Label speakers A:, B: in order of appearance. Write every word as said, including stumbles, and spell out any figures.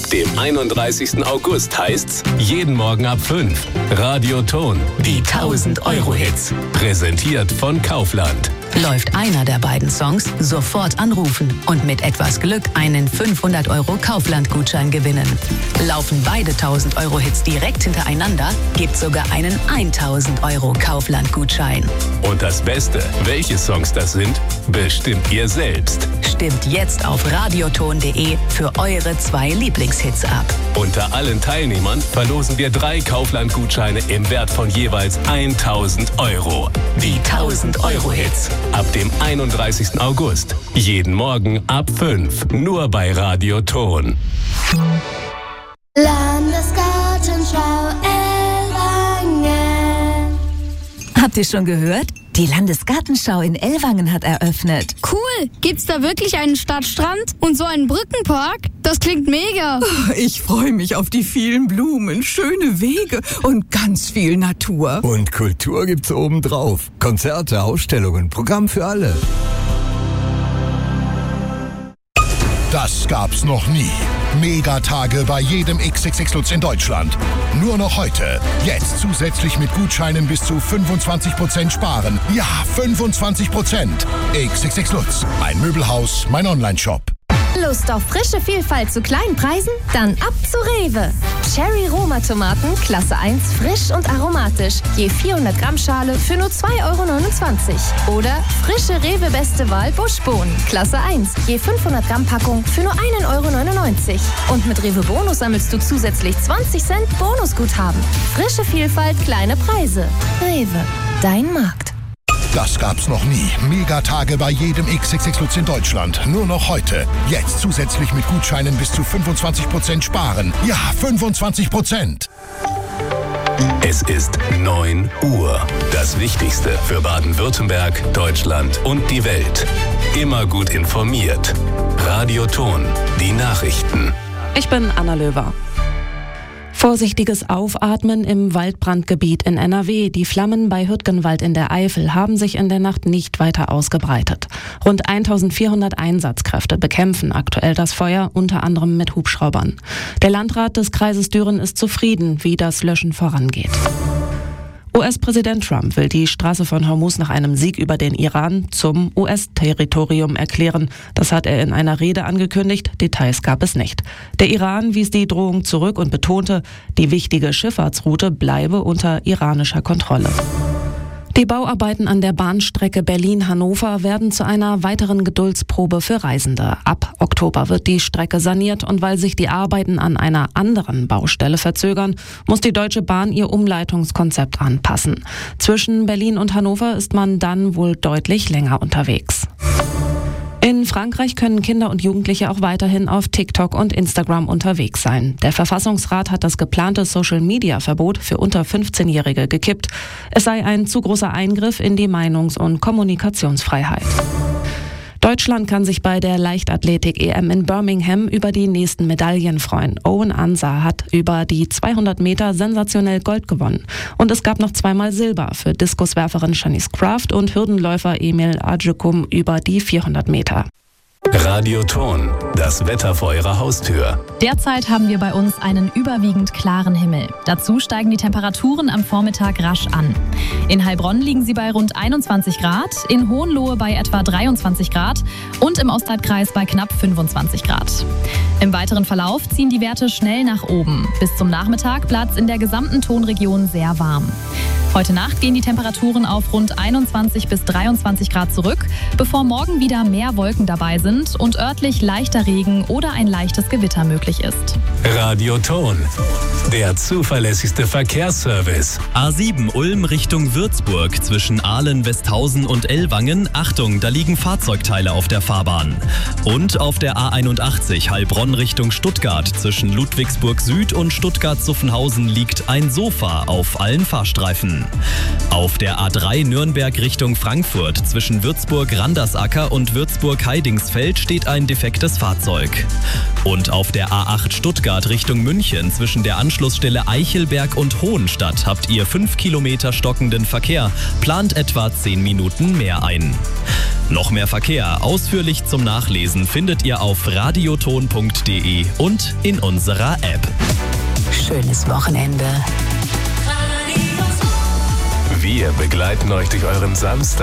A: Ab dem einunddreißigsten August heißt's jeden Morgen ab fünf. Radioton, die tausend-Euro-Hits. Präsentiert von Kaufland.
B: Läuft einer der beiden Songs, sofort anrufen und mit etwas Glück einen fünfhundert Euro Kaufland-Gutschein gewinnen. Laufen beide tausend-Euro-Hits direkt hintereinander, gibt's sogar einen tausend Euro Kaufland-Gutschein.
A: Und das Beste, welche Songs das sind, bestimmt ihr selbst.
B: Stimmt jetzt auf radioton punkt de für eure zwei Lieblingshits ab.
A: Unter allen Teilnehmern verlosen wir drei Kaufland-Gutscheine im Wert von jeweils tausend Euro. Die tausend-Euro-Hits. Ab dem einunddreißigsten August. Jeden Morgen ab fünf. Nur bei Radioton.
C: Landesgartenschau Ellwangen.
D: Habt ihr schon gehört? Die Landesgartenschau in Ellwangen hat eröffnet.
E: Cool! Gibt's da wirklich einen Stadtstrand und so einen Brückenpark? Das klingt mega!
F: Ich freue mich auf die vielen Blumen, schöne Wege und ganz viel Natur.
G: Und Kultur gibt's obendrauf. Konzerte, Ausstellungen, Programm für alle.
H: Das gab's noch nie. Megatage bei jedem X X X Lutz in Deutschland. Nur noch heute. Jetzt zusätzlich mit Gutscheinen bis zu fünfundzwanzig Prozent sparen. Ja, fünfundzwanzig Prozent. X X X Lutz. Ein Möbelhaus, mein Onlineshop.
I: Lust auf frische Vielfalt zu kleinen Preisen? Dann ab zu Rewe. Cherry Roma Tomaten, Klasse eins, frisch und aromatisch. Je vierhundert Gramm Schale für nur zwei Euro neunundzwanzig. Oder frische Rewe Beste Wahl Buschbohnen, Klasse eins. Je fünfhundert Gramm Packung für nur ein Euro neunundneunzig. Und mit Rewe Bonus sammelst du zusätzlich zwanzig Cent Bonusguthaben. Frische Vielfalt, kleine Preise. Rewe, dein Markt.
H: Das gab's noch nie. Megatage bei jedem X X X Lutz in Deutschland. Nur noch heute. Jetzt zusätzlich mit Gutscheinen bis zu fünfundzwanzig Prozent sparen. Ja, fünfundzwanzig Prozent.
A: Es ist neun Uhr. Das Wichtigste für Baden-Württemberg, Deutschland und die Welt. Immer gut informiert. Radioton, die Nachrichten.
J: Ich bin Anna Löwer. Vorsichtiges Aufatmen im Waldbrandgebiet in N R W. Die Flammen bei Hürtgenwald in der Eifel haben sich in der Nacht nicht weiter ausgebreitet. Rund eintausendvierhundert Einsatzkräfte bekämpfen aktuell das Feuer, unter anderem mit Hubschraubern. Der Landrat des Kreises Düren ist zufrieden, wie das Löschen vorangeht. U S-Präsident Trump will die Straße von Hormuz nach einem Sieg über den Iran zum U S-Territorium erklären. Das hat er in einer Rede angekündigt. Details gab es nicht. Der Iran wies die Drohung zurück und betonte, die wichtige Schifffahrtsroute bleibe unter iranischer Kontrolle. Die Bauarbeiten an der Bahnstrecke Berlin-Hannover werden zu einer weiteren Geduldsprobe für Reisende. Ab Oktober wird die Strecke saniert und weil sich die Arbeiten an einer anderen Baustelle verzögern, muss die Deutsche Bahn ihr Umleitungskonzept anpassen. Zwischen Berlin und Hannover ist man dann wohl deutlich länger unterwegs. In Frankreich können Kinder und Jugendliche auch weiterhin auf TikTok und Instagram unterwegs sein. Der Verfassungsrat hat das geplante Social-Media-Verbot für unter fünfzehnjährige gekippt. Es sei ein zu großer Eingriff in die Meinungs- und Kommunikationsfreiheit. Deutschland kann sich bei der Leichtathletik-E M in Birmingham über die nächsten Medaillen freuen. Owen Ansah hat über die zweihundert Meter sensationell Gold gewonnen. Und es gab noch zweimal Silber für Diskuswerferin Shanice Kraft und Hürdenläufer Emil Ajukum über die vierhundert Meter.
A: Radioton, das Wetter vor Ihrer Haustür.
K: Derzeit haben wir bei uns einen überwiegend klaren Himmel. Dazu steigen die Temperaturen am Vormittag rasch an. In Heilbronn liegen sie bei rund einundzwanzig Grad, in Hohenlohe bei etwa dreiundzwanzig Grad und im Ostwaldkreis bei knapp fünfundzwanzig Grad. Im weiteren Verlauf ziehen die Werte schnell nach oben. Bis zum Nachmittag bleibt es in der gesamten Tonregion sehr warm. Heute Nacht gehen die Temperaturen auf rund einundzwanzig bis dreiundzwanzig Grad zurück, bevor morgen wieder mehr Wolken dabei sind und örtlich leichter Regen oder ein leichtes Gewitter möglich ist.
A: Radioton, der zuverlässigste Verkehrsservice.
L: A sieben Ulm Richtung Würzburg zwischen Ahlen, Westhausen und Ellwangen. Achtung, da liegen Fahrzeugteile auf der Fahrbahn. Und auf der A einundachtzig Heilbronn Richtung Stuttgart zwischen Ludwigsburg Süd und Stuttgart-Zuffenhausen liegt ein Sofa auf allen Fahrstreifen. Auf der A drei Nürnberg Richtung Frankfurt zwischen Würzburg-Randersacker und Würzburg-Heidingsfeld steht ein defektes Fahrzeug. Und auf der A acht Stuttgart Richtung München zwischen der Anschlussstelle Eichelberg und Hohenstadt habt ihr fünf Kilometer stockenden Verkehr, plant etwa zehn Minuten mehr ein. Noch mehr Verkehr, ausführlich zum Nachlesen, findet ihr auf radioton punkt de und in unserer App.
B: Schönes Wochenende.
A: Wir begleiten euch durch euren Samstag.